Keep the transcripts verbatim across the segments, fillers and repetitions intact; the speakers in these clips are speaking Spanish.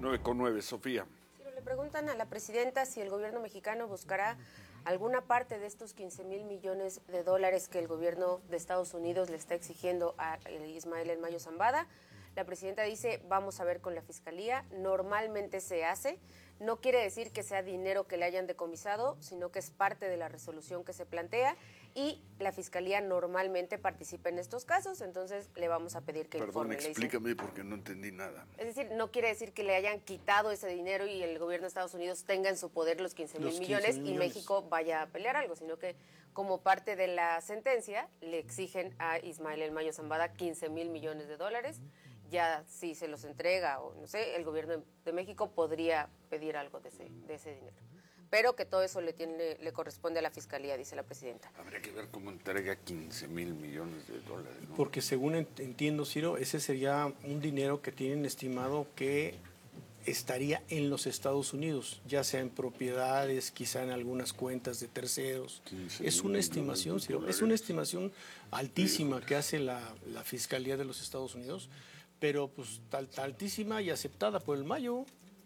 nueve con nueve, Sofía. Le preguntan a la presidenta si el gobierno mexicano buscará alguna parte de estos quince mil millones de dólares que el gobierno de Estados Unidos le está exigiendo a Ismael El Mayo Zambada. La presidenta dice, vamos a ver con la fiscalía, normalmente se hace, no quiere decir que sea dinero que le hayan decomisado, sino que es parte de la resolución que se plantea y la fiscalía normalmente participa en estos casos, entonces le vamos a pedir que Perdón, informe. Perdón, explícame porque no entendí nada. Es decir, no quiere decir que le hayan quitado ese dinero y el gobierno de Estados Unidos tenga en su poder los quince mil millones y México vaya a pelear algo, sino que como parte de la sentencia le exigen a Ismael El Mayo Zambada quince mil millones de dólares. Ya si se los entrega o no sé, el gobierno de México podría pedir algo de ese, de ese dinero. Pero que todo eso le tiene, le corresponde a la fiscalía, dice la presidenta. Habría que ver cómo entrega quince mil millones de dólares, ¿no? Porque según entiendo, Ciro, ese sería un dinero que tienen estimado que estaría en los Estados Unidos, ya sea en propiedades, quizá en algunas cuentas de terceros. Es una estimación, Ciro, es una estimación altísima que hace la, la Fiscalía de los Estados Unidos, pero pues tal, altísima y aceptada por el Mayo.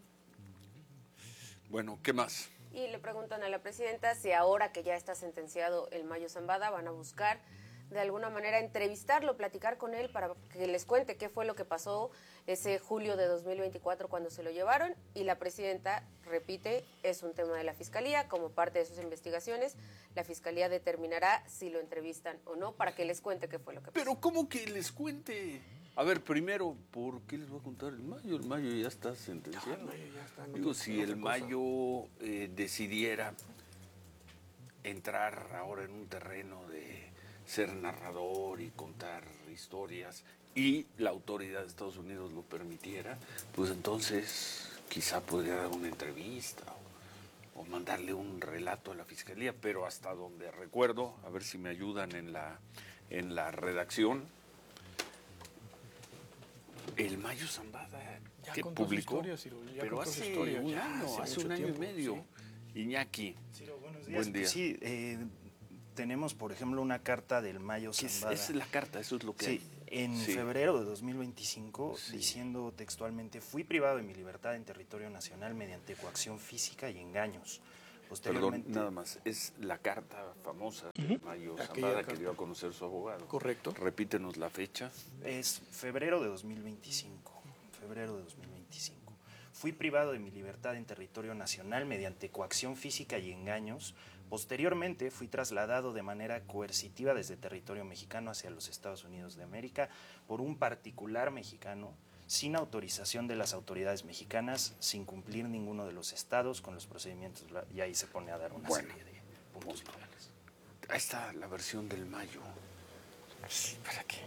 Bueno, ¿qué más? Y le preguntan a la presidenta si ahora que ya está sentenciado El Mayo Zambada van a buscar de alguna manera entrevistarlo, platicar con él para que les cuente qué fue lo que pasó ese julio de dos mil veinticuatro cuando se lo llevaron, y la presidenta repite, es un tema de la fiscalía, como parte de sus investigaciones, la fiscalía determinará si lo entrevistan o no para que les cuente qué fue lo que pasó. Pero ¿cómo que les cuente? A ver, primero, ¿por qué les voy a contar el Mayo? El Mayo ya está sentenciado. Ya, el Mayo ya está, no Digo, si el Mayo eh, decidiera entrar ahora en un terreno de ser narrador y contar historias y la autoridad de Estados Unidos lo permitiera, pues entonces quizá podría dar una entrevista o, o mandarle un relato a la fiscalía, pero hasta donde recuerdo, a ver si me ayudan en la, en la redacción, el Mayo Zambada ya que contó publicó, su historia, Ciro, ya pero contó su hace historia, un ya, año, hace hace mucho un año tiempo, y medio. Sí. Iñaki, Ciro, buenos días. Buen día. Sí, eh, tenemos, por ejemplo, una carta del Mayo Zambada. Esa es la carta, eso es lo que Sí, hay. en Sí. febrero de dos mil veinticinco, Sí. diciendo textualmente, fui privado de mi libertad en territorio nacional mediante coacción física y engaños. Perdón, nada más, es la carta famosa de uh-huh. Mayo Aquella Zambada carta. que dio a conocer su abogado. Correcto. Repítenos la fecha. Es febrero de dos mil veinticinco. Febrero de dos mil veinticinco. Fui privado de mi libertad en territorio nacional mediante coacción física y engaños. Posteriormente fui trasladado de manera coercitiva desde territorio mexicano hacia los Estados Unidos de América por un particular mexicano sin autorización de las autoridades mexicanas, sin cumplir ninguno de los estados con los procedimientos, y ahí se pone a dar una bueno, serie de puntos legales. Ahí está la versión del Mayo. ¿Para qué?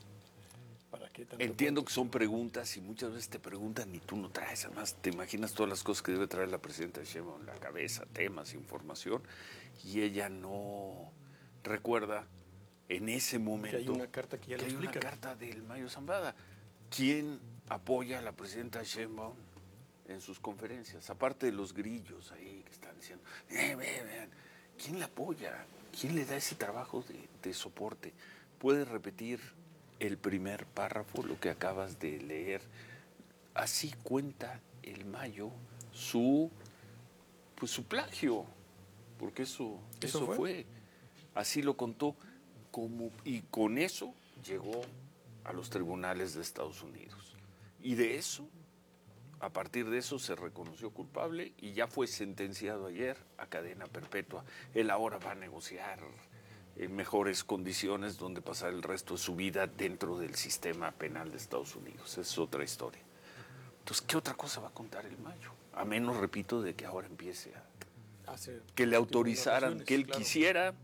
¿Para qué tanto Entiendo punto? que son preguntas y muchas veces te preguntan y tú no traes, además te imaginas todas las cosas que debe traer la presidenta Sheinbaum en la cabeza, temas, información, y ella no recuerda en ese momento que hay una carta que ya que lo hay explica. una carta del Mayo Zambada. ¿Quién apoya a la presidenta Sheinbaum en sus conferencias? Aparte de los grillos ahí que están diciendo, eh, vean, vean, ¿quién la apoya? ¿Quién le da ese trabajo de, de soporte? ¿Puedes repetir el primer párrafo, lo que acabas de leer? Así cuenta el Mayo su, pues su plagio, porque eso, ¿Eso eso fue? fue. Así lo contó, como, y con eso llegó a los tribunales de Estados Unidos. Y de eso, a partir de eso, se reconoció culpable y ya fue sentenciado ayer a cadena perpetua. Él ahora va a negociar en mejores condiciones donde pasar el resto de su vida dentro del sistema penal de Estados Unidos. Esa es otra historia. Entonces, ¿qué otra cosa va a contar el Mayo? A menos, repito, de que ahora empiece a... Hace que le autorizaran, que él claro. quisiera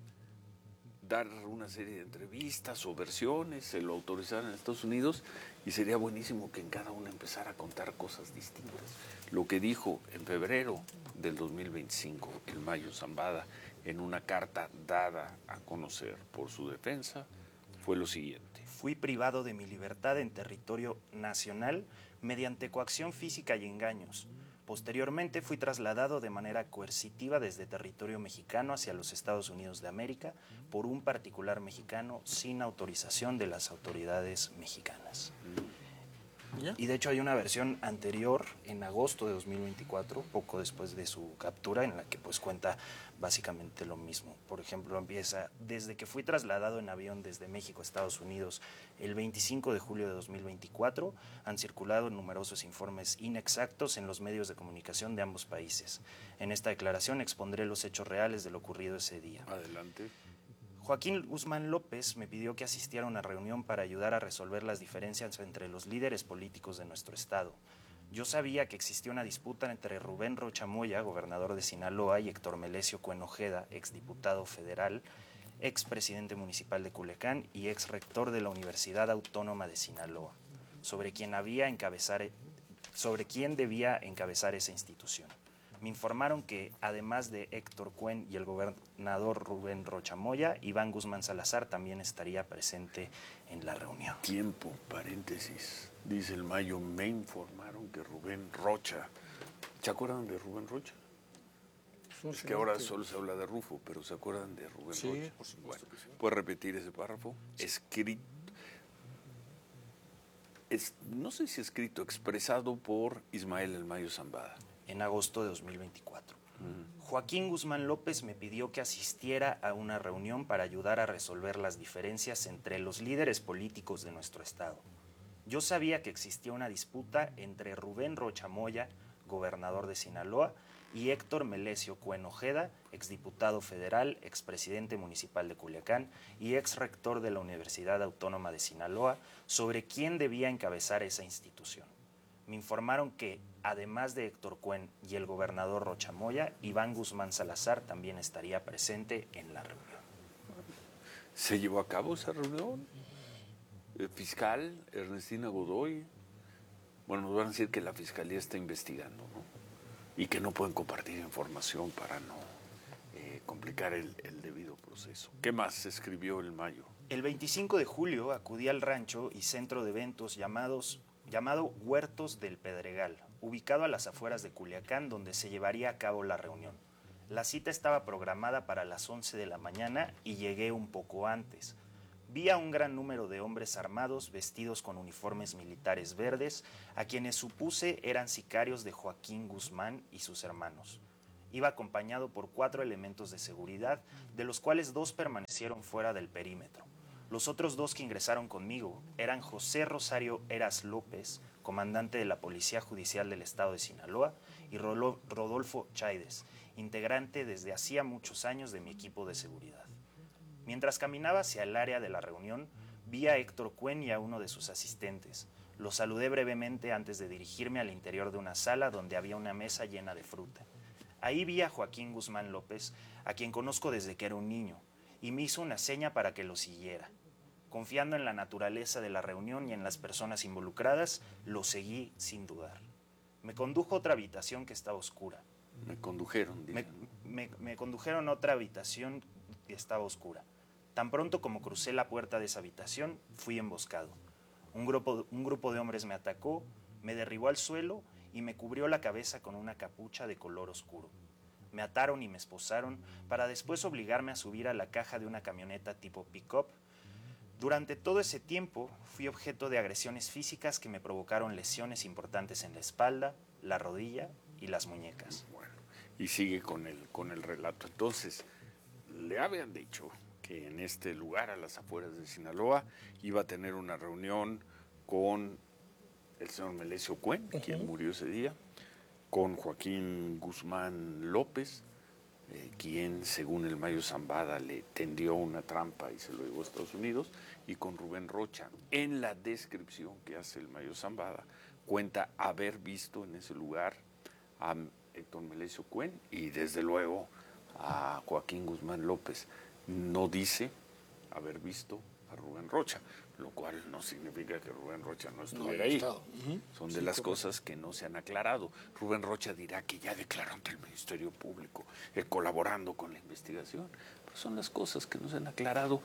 dar una serie de entrevistas o versiones, se lo autorizaran en Estados Unidos, y sería buenísimo que en cada una empezara a contar cosas distintas. Lo que dijo en febrero del dos mil veinticinco el Mayo Zambada en una carta dada a conocer por su defensa fue lo siguiente. Fui privado de mi libertad en territorio nacional mediante coacción física y engaños. Posteriormente fui trasladado de manera coercitiva desde territorio mexicano hacia los Estados Unidos de América por un particular mexicano sin autorización de las autoridades mexicanas. ¿Ya? Y de hecho hay una versión anterior, en agosto de dos mil veinticuatro, poco después de su captura, en la que pues cuenta básicamente lo mismo. Por ejemplo, empieza: desde que fui trasladado en avión desde México a Estados Unidos el veinticinco de julio de dos mil veinticuatro, han circulado numerosos informes inexactos en los medios de comunicación de ambos países. En esta declaración expondré los hechos reales de lo ocurrido ese día. Adelante. Joaquín Guzmán López me pidió que asistiera a una reunión para ayudar a resolver las diferencias entre los líderes políticos de nuestro estado. Yo sabía que existía una disputa entre Rubén Rocha Moya, gobernador de Sinaloa, y Héctor Melesio Cuen Ojeda, exdiputado federal, expresidente municipal de Culiacán y ex rector de la Universidad Autónoma de Sinaloa, sobre quién había encabezar, sobre quién debía encabezar esa institución. Me informaron que, además de Héctor Cuen y el gobernador Rubén Rocha Moya, Iván Guzmán Salazar también estaría presente en la reunión. Tiempo, paréntesis. Dice el Mayo, me informaron que Rubén Rocha. ¿Se acuerdan de Rubén Rocha? Es que ahora solo se habla de Rufo, pero ¿se acuerdan de Rubén Sí, Rocha? por supuesto Bueno, que sí. ¿puedes repetir ese párrafo? Escrito. Es, no sé si escrito, expresado por Ismael El Mayo Zambada. En agosto de dos mil veinticuatro. Uh-huh. Joaquín Guzmán López me pidió que asistiera a una reunión para ayudar a resolver las diferencias entre los líderes políticos de nuestro estado. Yo sabía que existía una disputa entre Rubén Rocha Moya, gobernador de Sinaloa, y Héctor Melesio Cuen Ojeda, exdiputado federal, expresidente municipal de Culiacán y ex rector de la Universidad Autónoma de Sinaloa, sobre quién debía encabezar esa institución. Me informaron que, además de Héctor Cuen y el gobernador Rocha Moya, Iván Guzmán Salazar también estaría presente en la reunión. ¿Se llevó a cabo esa reunión? El fiscal Ernestina Godoy, bueno, nos van a decir que la fiscalía está investigando, ¿no? Y que no pueden compartir información para no eh, complicar el, el debido proceso. ¿Qué más escribió el Mayo? El veinticinco de julio acudí al rancho y centro de eventos llamados llamado Huertos del Pedregal, ubicado a las afueras de Culiacán, donde se llevaría a cabo la reunión. La cita estaba programada para las once de la mañana y llegué un poco antes. Vi a un gran número de hombres armados vestidos con uniformes militares verdes, a quienes supuse eran sicarios de Joaquín Guzmán y sus hermanos. Iba acompañado por cuatro elementos de seguridad, de los cuales dos permanecieron fuera del perímetro. Los otros dos que ingresaron conmigo eran José Rosario Eras López, comandante de la Policía Judicial del Estado de Sinaloa, y Rodolfo Chaides, integrante desde hacía muchos años de mi equipo de seguridad. Mientras caminaba hacia el área de la reunión, vi a Héctor Cuen y a uno de sus asistentes. Los saludé brevemente antes de dirigirme al interior de una sala donde había una mesa llena de fruta. Ahí vi a Joaquín Guzmán López, a quien conozco desde que era un niño, y me hizo una seña para que lo siguiera. Confiando en la naturaleza de la reunión y en las personas involucradas, lo seguí sin dudar. Me condujo a otra habitación que estaba oscura. Me condujeron, me, dicen. me, me condujeron a otra habitación que estaba oscura. Tan pronto como crucé la puerta de esa habitación, fui emboscado. Un grupo, un grupo de hombres me atacó, me derribó al suelo y me cubrió la cabeza con una capucha de color oscuro. Me ataron y me esposaron para después obligarme a subir a la caja de una camioneta tipo pick-up. Durante todo ese tiempo fui objeto de agresiones físicas que me provocaron lesiones importantes en la espalda, la rodilla y las muñecas. Bueno, y sigue con el, con el relato. Entonces, le habían dicho que en este lugar, a las afueras de Sinaloa, iba a tener una reunión con el señor Melesio Cuen, uh-huh. quien murió ese día, con Joaquín Guzmán López, eh, quien, según el Mayo Zambada, le tendió una trampa y se lo llevó a Estados Unidos, y con Rubén Rocha. En la descripción que hace el Mayo Zambada, cuenta haber visto en ese lugar a Héctor Melesio Cuen y, desde luego, a Joaquín Guzmán López. No dice haber visto a Rubén Rocha, lo cual no significa que Rubén Rocha no estuviera no, ahí. Uh-huh. Son de sí, las correcto. Cosas que no se han aclarado. Rubén Rocha dirá que ya declaró ante el Ministerio Público, eh, colaborando con la investigación. Pero son las cosas que no se han aclarado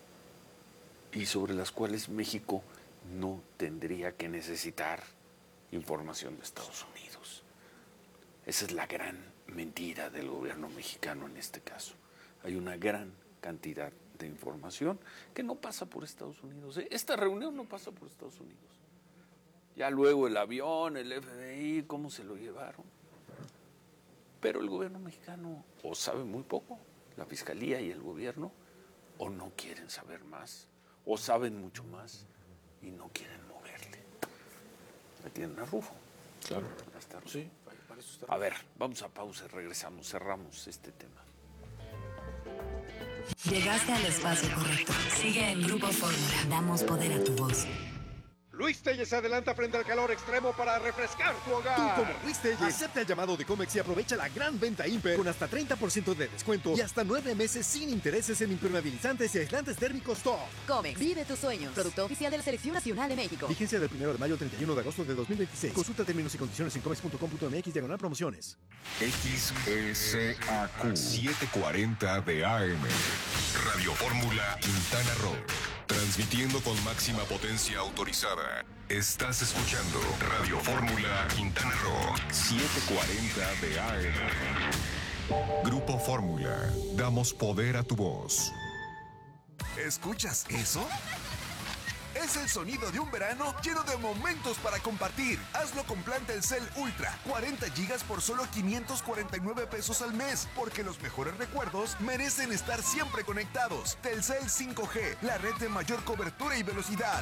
y sobre las cuales México no tendría que necesitar información de Estados Unidos. Esa es la gran mentira del gobierno mexicano en este caso. Hay una gran cantidad de información que no pasa por Estados Unidos. Esta reunión no pasa por Estados Unidos. Ya luego el avión, el F B I, cómo se lo llevaron. Pero el gobierno mexicano o sabe muy poco, la fiscalía y el gobierno, o no quieren saber más, o saben mucho más y no quieren moverle. Me tienen a Rufo. Claro. Ya está Rufo. Sí, para eso está. A ver, vamos a pausa, regresamos, cerramos este tema. Llegaste al espacio correcto. Sigue en Grupo Fórmula. Damos poder a tu voz. Luis Telles se adelanta frente al calor extremo para refrescar tu hogar. Tú, como Luis Telles, acepta el llamado de Comex y aprovecha la gran venta Imper con hasta treinta por ciento de descuento y hasta nueve meses sin intereses en impermeabilizantes y aislantes térmicos top. Comex, vive tus sueños. Producto oficial de la Selección Nacional de México. Vigencia del primero de mayo al treinta y uno de agosto de dos mil veintiséis. Consulta términos y condiciones en comex punto com punto m x diagonal promociones. X S A Q setecientos cuarenta de A M. Radio Fórmula Quintana Roo. Transmitiendo con máxima potencia autorizada. Estás escuchando Radio Fórmula Quintana Roo setecientos cuarenta de A M. Grupo Fórmula. Damos poder a tu voz. ¿Escuchas eso? Es el sonido de un verano lleno de momentos para compartir. Hazlo con plan Telcel Ultra. cuarenta gigas por solo quinientos cuarenta y nueve pesos al mes. Porque los mejores recuerdos merecen estar siempre conectados. Telcel cinco G, la red de mayor cobertura y velocidad.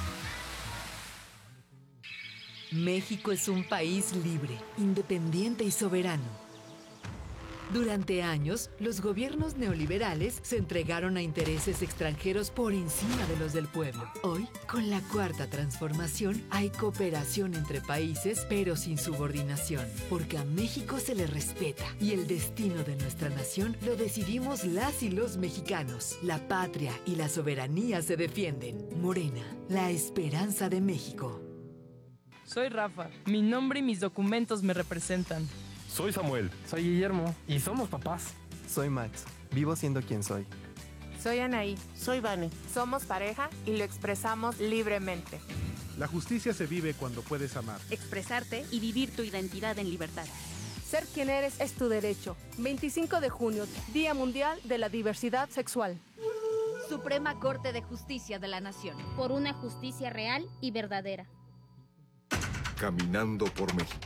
México es un país libre, independiente y soberano. Durante años, los gobiernos neoliberales se entregaron a intereses extranjeros por encima de los del pueblo. Hoy, con la cuarta transformación, hay cooperación entre países, pero sin subordinación, porque a México se le respeta y el destino de nuestra nación lo decidimos las y los mexicanos. La patria y la soberanía se defienden. Morena, la esperanza de México. Soy Rafa. Mi nombre y mis documentos me representan. Soy Samuel. Soy Guillermo. Y somos papás. Soy Max. Vivo siendo quien soy. Soy Anaí. Soy Vane. Somos pareja y lo expresamos libremente. La justicia se vive cuando puedes amar. Expresarte y vivir tu identidad en libertad. Ser quien eres es tu derecho. veinticinco de junio, Día Mundial de la Diversidad Sexual. Suprema Corte de Justicia de la Nación. Por una justicia real y verdadera. Caminando por México.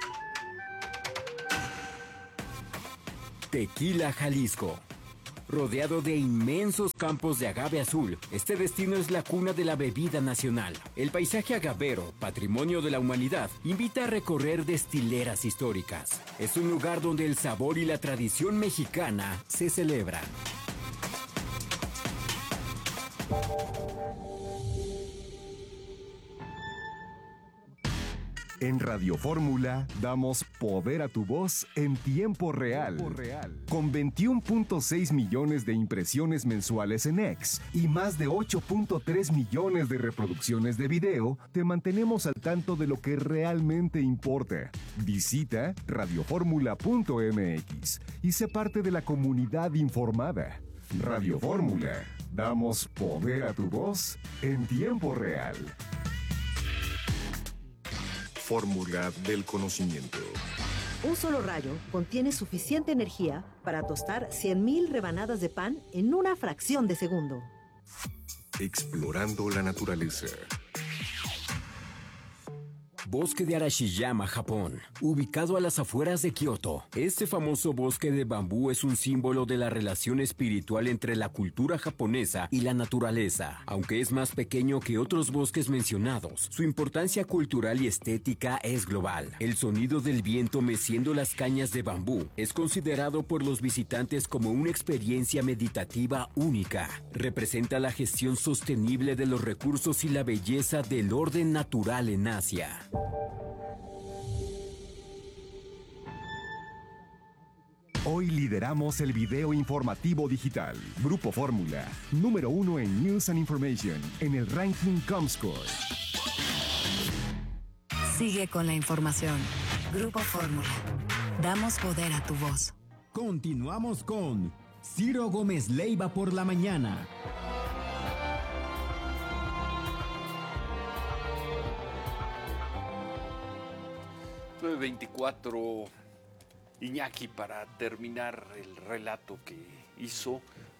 Tequila, Jalisco. Rodeado de inmensos campos de agave azul, este destino es la cuna de la bebida nacional. El paisaje agavero, patrimonio de la humanidad, invita a recorrer destileras históricas. Es un lugar donde el sabor y la tradición mexicana se celebran. En Radio Fórmula damos poder a tu voz en tiempo real. Tiempo real. Con veintiuno punto seis millones de impresiones mensuales en X y más de ocho punto tres millones de reproducciones de video, te mantenemos al tanto de lo que realmente importa. Visita radio fórmula punto m x y sé parte de la comunidad informada. Radio Fórmula. Damos poder a tu voz en tiempo real. Fórmula del conocimiento. Un solo rayo contiene suficiente energía para tostar cien mil rebanadas de pan en una fracción de segundo. Explorando la naturaleza. Bosque de Arashiyama, Japón, ubicado a las afueras de Kioto. Este famoso bosque de bambú es un símbolo de la relación espiritual entre la cultura japonesa y la naturaleza. Aunque es más pequeño que otros bosques mencionados, su importancia cultural y estética es global. El sonido del viento meciendo las cañas de bambú es considerado por los visitantes como una experiencia meditativa única. Representa la gestión sostenible de los recursos y la belleza del orden natural en Asia. Hoy lideramos el video informativo digital. Grupo Fórmula, número uno en News and Information, en el ranking Comscore. Sigue con la información. Grupo Fórmula. Damos poder a tu voz. Continuamos con Ciro Gómez Leiva por la mañana. nueve veinticuatro, Iñaki, para terminar el relato que hizo,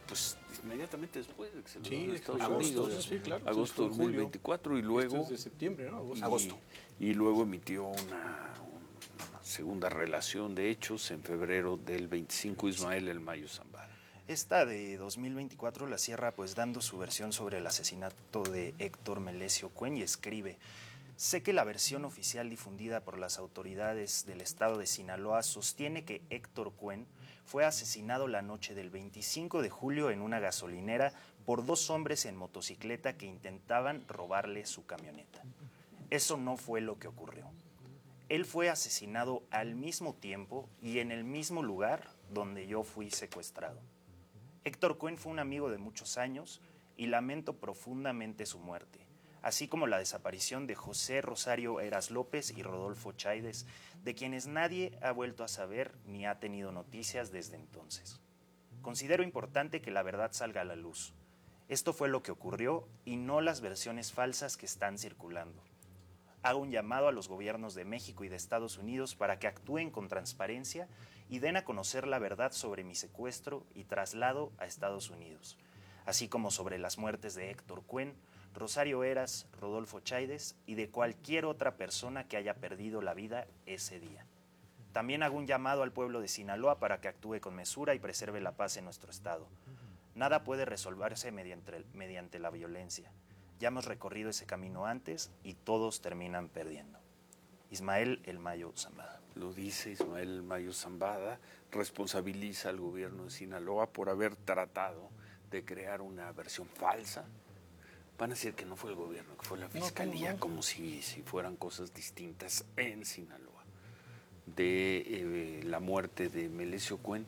pues inmediatamente después de que se lo Sí, dieron a Estados agosto, Unidos, sí, claro. agosto de Sí, dos mil veinticuatro, y luego Esto es de septiembre, ¿no? Agosto. y, Agosto. y luego emitió una, una segunda relación de hechos en febrero del veinticinco, Ismael El Mayo Zambada. Esta de dos mil veinticuatro la cierra pues dando su versión sobre el asesinato de Héctor Melesio Cuen y escribe: sé que la versión oficial difundida por las autoridades del estado de Sinaloa sostiene que Héctor Cuen fue asesinado la noche del veinticinco de julio en una gasolinera por dos hombres en motocicleta que intentaban robarle su camioneta. Eso no fue lo que ocurrió. Él fue asesinado al mismo tiempo y en el mismo lugar donde yo fui secuestrado. Héctor Cuen fue un amigo de muchos años y lamento profundamente su muerte, así como la desaparición de José Rosario Heras López y Rodolfo Cháides, de quienes nadie ha vuelto a saber ni ha tenido noticias desde entonces. Considero importante que la verdad salga a la luz. Esto fue lo que ocurrió y no las versiones falsas que están circulando. Hago un llamado a los gobiernos de México y de Estados Unidos para que actúen con transparencia y den a conocer la verdad sobre mi secuestro y traslado a Estados Unidos, así como sobre las muertes de Héctor Cuen, Rosario Heras, Rodolfo Cháides y de cualquier otra persona que haya perdido la vida ese día. También hago un llamado al pueblo de Sinaloa para que actúe con mesura y preserve la paz en nuestro estado. Nada puede resolverse mediante, mediante la violencia. Ya hemos recorrido ese camino antes y todos terminan perdiendo. Ismael El Mayo Zambada. Lo dice Ismael El Mayo Zambada, responsabiliza al gobierno de Sinaloa por haber tratado de crear una versión falsa. Van a decir que no fue el gobierno, que fue la fiscalía, no, no. como si, si fueran cosas distintas en Sinaloa. De eh, la muerte de Melesio Cuen.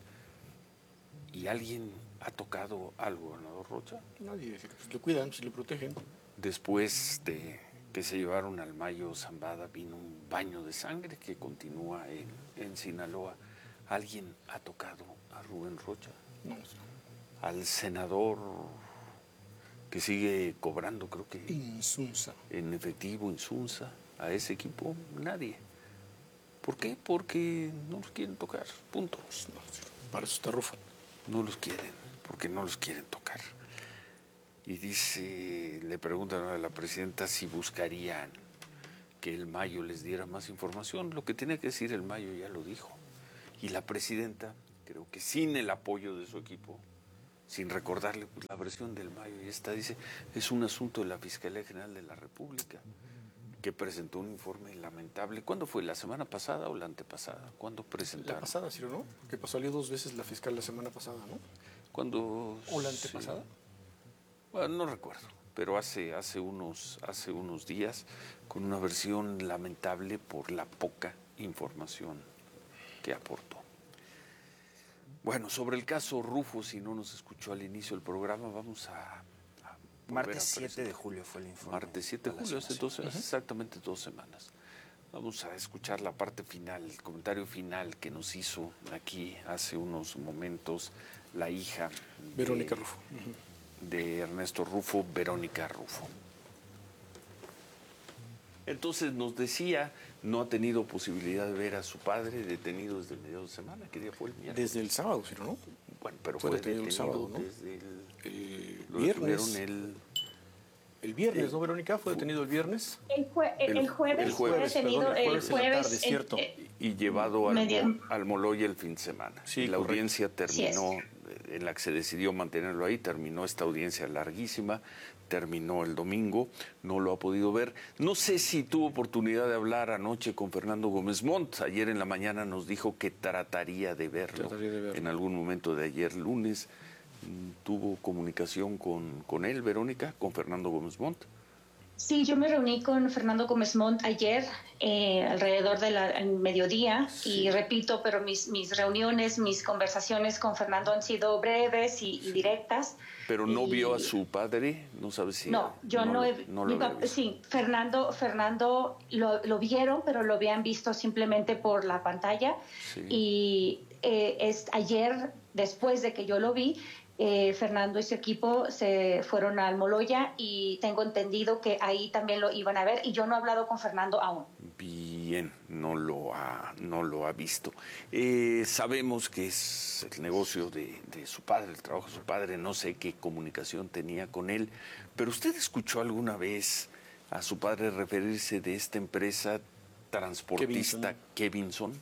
¿Y alguien ha tocado al gobernador Rocha? Nadie, pues, lo cuidan, se lo protegen. Después de que se llevaron al Mayo Zambada, vino un baño de sangre que continúa en, en Sinaloa. ¿Alguien ha tocado a Rubén Rocha? No. Al senador que sigue cobrando, creo que Insunza. En efectivo, Insunza, a ese equipo, nadie. ¿Por qué? Porque no los quieren tocar, punto. No, para eso está Rufo. No los quieren, porque no los quieren tocar. Y dice, le preguntan a la presidenta si buscarían que el Mayo les diera más información. Lo que tenía que decir el Mayo ya lo dijo. Y la presidenta, creo que sin el apoyo de su equipo, sin recordarle pues, la versión del Mayo, y esta dice, es un asunto de la Fiscalía General de la República, que presentó un informe lamentable. ¿Cuándo fue? ¿La semana pasada o la antepasada? ¿Cuándo presentaron? La pasada, ¿sí o no? Porque pasó salió dos veces la fiscal la semana pasada, ¿no? ¿Cuándo? ¿O la antepasada? Sí. Bueno, no recuerdo, pero hace, hace, unos, hace unos días, con una versión lamentable por la poca información que aportó. Bueno, sobre el caso Rufo, si no nos escuchó al inicio del programa, vamos a... Martes siete de julio fue el informe. Martes siete de julio, hace dos, uh-huh. exactamente dos semanas. Vamos a escuchar la parte final, el comentario final que nos hizo aquí hace unos momentos la hija Verónica de, Rufo. Uh-huh. de Ernesto Rufo, Verónica Rufo. Entonces nos decía, no ha tenido posibilidad de ver a su padre detenido desde el mediados de semana. ¿Qué día fue el miércoles? Desde el sábado, ¿sí, no? Bueno, pero fue, fue detenido, detenido el sábado, ¿no? desde el, el lo viernes. El, el viernes, el, ¿no, Verónica? ¿Fue detenido el viernes? El, jue, el, el, jueves, el jueves fue detenido, perdón, el jueves, el jueves tarde, cierto. Eh, y llevado al, al Moloya el fin de semana. Sí, la correcto. audiencia terminó, sí, en la que se decidió mantenerlo ahí, terminó esta audiencia larguísima, terminó el domingo, no lo ha podido ver. No sé si tuvo oportunidad de hablar anoche con Fernando Gómez Montt. Ayer en la mañana nos dijo que trataría de verlo, trataría de verlo. en algún momento de ayer lunes. ¿Tuvo comunicación con, con él, Verónica, con Fernando Gómez Montt? Sí, yo me reuní con Fernando Gómez Montt ayer, eh, alrededor del mediodía, sí. y repito, pero mis, mis reuniones, mis conversaciones con Fernando han sido breves y, y directas. ¿Pero no y, vio a su padre? ¿No sabe si...? No, yo no, no he... No lo mi, sí, Fernando, Fernando lo, lo vieron, pero lo habían visto simplemente por la pantalla. Sí. Y eh, es, ayer, después de que yo lo vi, Eh, Fernando y su equipo se fueron al Moloya y tengo entendido que ahí también lo iban a ver y yo no he hablado con Fernando aún. Bien, no lo ha, no lo ha visto. Eh, sabemos que es el negocio de, de su padre, el trabajo de su padre, no sé qué comunicación tenía con él, pero ¿usted escuchó alguna vez a su padre referirse de esta empresa transportista Kevinson?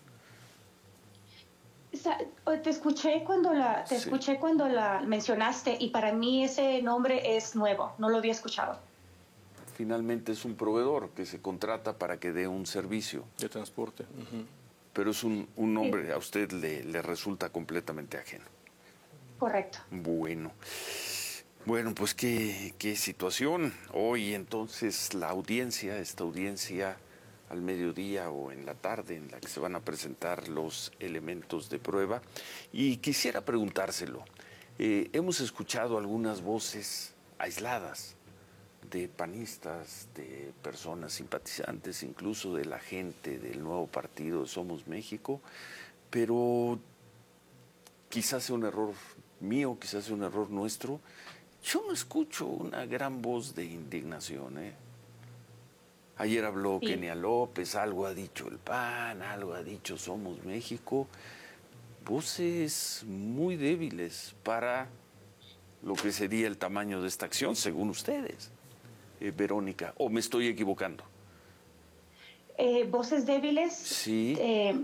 Te escuché cuando la, te Sí. escuché cuando la mencionaste y para mí ese nombre es nuevo, no lo había escuchado. Finalmente es un proveedor que se contrata para que dé un servicio. De transporte. Uh-huh. Pero es un, un nombre, a usted le, le resulta completamente ajeno. Correcto. Bueno. Bueno, pues qué, qué situación. Hoy entonces la audiencia, esta audiencia al mediodía o en la tarde en la que se van a presentar los elementos de prueba. Y quisiera preguntárselo. Eh, hemos escuchado algunas voces aisladas de panistas, de personas simpatizantes, incluso de la gente del nuevo partido Somos México, pero quizás sea un error mío, quizás sea un error nuestro. Yo no escucho una gran voz de indignación, ¿eh? Ayer habló Sí. Kenia López, algo ha dicho el P A N, algo ha dicho Somos México. Voces muy débiles para lo que sería el tamaño de esta acción, según ustedes. Eh, Verónica, ¿o me estoy equivocando? Eh, voces débiles. Sí. Eh,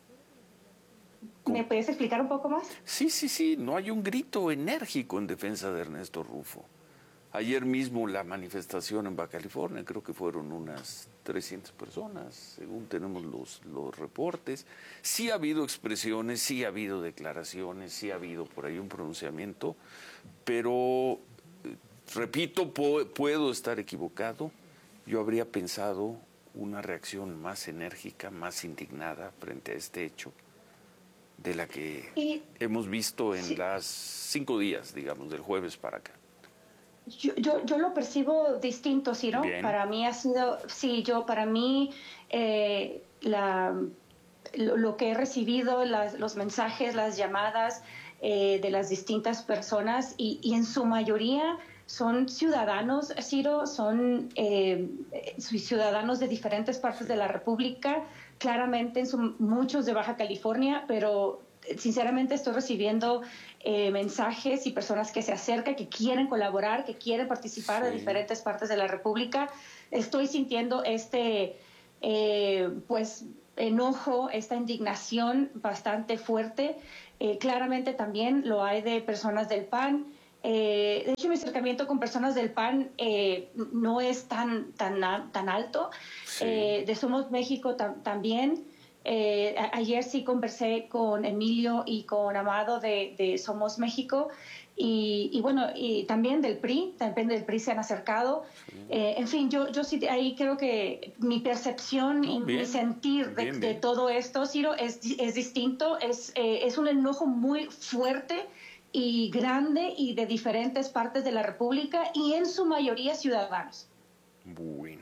¿Me puedes explicar un poco más? Sí, sí, sí, no hay un grito enérgico en defensa de Ernesto Rufo. Ayer mismo la manifestación en Baja California, creo que fueron unas trescientas personas, según tenemos los, los reportes. Sí ha habido expresiones, sí ha habido declaraciones, sí ha habido por ahí un pronunciamiento, pero... Repito, puedo estar equivocado. Yo habría pensado una reacción más enérgica, más indignada frente a este hecho, de la que y, hemos visto en sí. las cinco días, digamos, del jueves para acá. Yo, yo, yo lo percibo distinto, Ciro. Bien. Para mí ha sido, sí, yo, para mí, eh, la, lo, lo que he recibido, las, los mensajes, las llamadas eh, de las distintas personas y, y en su mayoría son ciudadanos, Ciro, son eh, ciudadanos de diferentes partes de la República, claramente en su, muchos de Baja California, pero sinceramente estoy recibiendo eh, mensajes y personas que se acercan, que quieren colaborar, que quieren participar sí. de diferentes partes de la República. Estoy sintiendo este, eh, pues, enojo, esta indignación bastante fuerte. Eh, claramente también lo hay de personas del P A N. Eh, de hecho, mi acercamiento con personas del P A N eh, no es tan, tan, tan alto. Sí. Eh, de Somos México tam, también. Eh, a, ayer sí conversé con Emilio y con Amado de, de Somos México y, y bueno, y también del P R I, también del P R I se han acercado. Sí. Eh, en fin, yo, yo sí ahí creo que mi percepción no, y bien, mi sentir de, bien, bien. de todo esto, Ciro, es, es distinto, es, eh, es un enojo muy fuerte y grande y de diferentes partes de la República y en su mayoría ciudadanos. Bueno,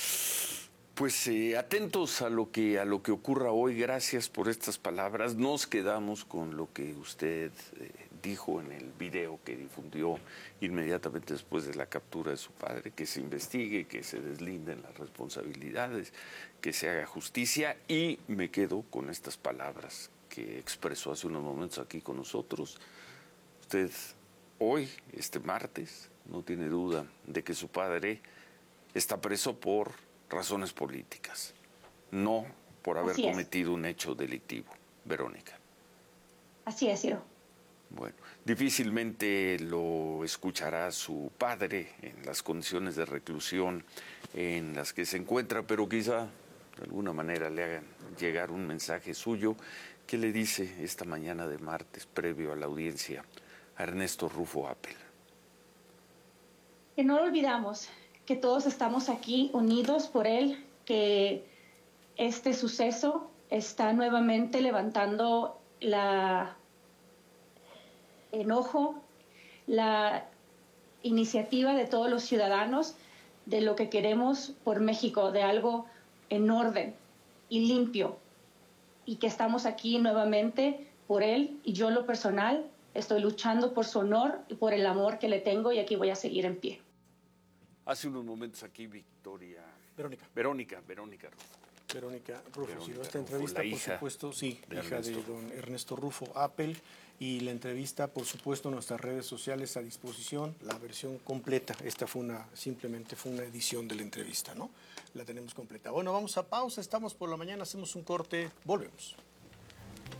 pues eh, atentos a lo que a lo que ocurra hoy. Gracias por estas palabras. Nos quedamos con lo que usted eh, dijo en el video que difundió inmediatamente después de la captura de su padre, que se investigue, que se deslinden las responsabilidades, que se haga justicia, y me quedo con estas palabras que expresó hace unos momentos aquí con nosotros. Usted hoy, este martes, no tiene duda de que su padre está preso por razones políticas, no por haber cometido un hecho delictivo. Verónica. Así es, Ciro. Bueno, difícilmente lo escuchará su padre en las condiciones de reclusión en las que se encuentra, pero quizá de alguna manera le hagan llegar un mensaje suyo que le dice esta mañana de martes, previo a la audiencia, a Ernesto Rufo Appel. Que no lo olvidamos, que todos estamos aquí unidos por él, que este suceso está nuevamente levantando la enojo, la iniciativa de todos los ciudadanos de lo que queremos por México, de algo en orden y limpio, y que estamos aquí nuevamente por él, y yo en lo personal estoy luchando por su honor y por el amor que le tengo, y aquí voy a seguir en pie. Hace unos momentos aquí, Victoria... Verónica. Verónica, Verónica. Verónica Rufo. Verónica Silva. Esta Rufo, entrevista, la por hija supuesto, sí, de hija de Ernesto. don Ernesto Rufo Apple. Y la entrevista, por supuesto, en nuestras redes sociales a disposición, la versión completa. Esta fue una, simplemente fue una edición de la entrevista, ¿no? La tenemos completa. Bueno, vamos a pausa, estamos por la mañana, hacemos un corte, volvemos.